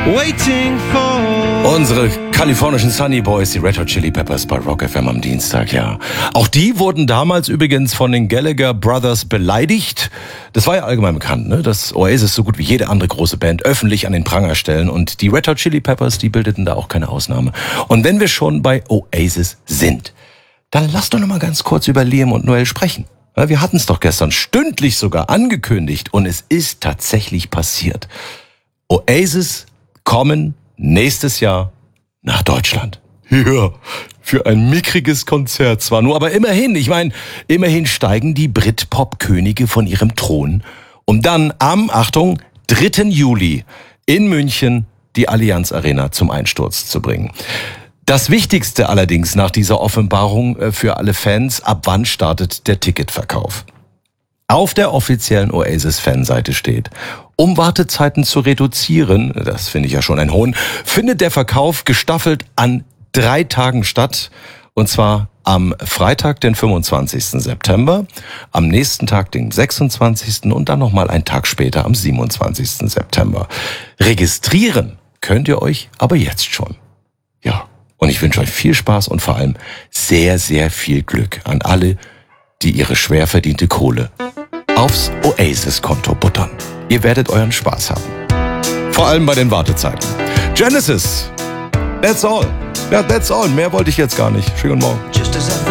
waiting for. Unsere kalifornischen Sunny Boys, die Red Hot Chili Peppers bei Rock FM am Dienstag, ja. Auch die wurden damals übrigens von den Gallagher Brothers beleidigt. Das war ja allgemein bekannt, ne? Dass Oasis so gut wie jede andere große Band öffentlich an den Pranger stellen. Und die Red Hot Chili Peppers, die bildeten da auch keine Ausnahme. Und wenn wir schon bei Oasis sind, dann lass doch noch mal ganz kurz über Liam und Noel sprechen. Ja, wir hatten es doch gestern stündlich sogar angekündigt und es ist tatsächlich passiert. Oasis kommen nächstes Jahr nach Deutschland. Ja, für ein mickriges Konzert zwar nur, aber immerhin steigen die Britpop-Könige von ihrem Thron, um dann am, Achtung, 3. Juli in München die Allianz Arena zum Einsturz zu bringen. Das Wichtigste allerdings nach dieser Offenbarung für alle Fans: ab wann startet der Ticketverkauf? Auf der offiziellen Oasis-Fanseite steht: Um Wartezeiten zu reduzieren, das finde ich ja schon ein Hohn, findet der Verkauf gestaffelt an 3 Tagen statt. Und zwar am Freitag, den 25. September, am nächsten Tag, den 26. und dann nochmal einen Tag später, am 27. September. Registrieren könnt ihr euch aber jetzt schon. Ja, und ich wünsche euch viel Spaß und vor allem sehr, sehr viel Glück an alle, die ihre schwer verdiente Kohle aufs Oasis-Konto buttern. Ihr werdet euren Spaß haben. Vor allem bei den Wartezeiten. Genesis, that's all. Ja, that's all. Mehr wollte ich jetzt gar nicht. Schönen Morgen.